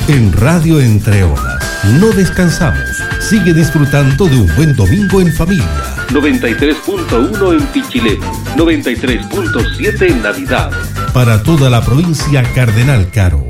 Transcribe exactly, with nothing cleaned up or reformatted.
En Radio Entre Olas no descansamos. Sigue disfrutando de un buen domingo en familia. noventa y tres punto uno en Pichilemu, noventa y tres punto siete en Navidad. Para toda la provincia Cardenal Caro.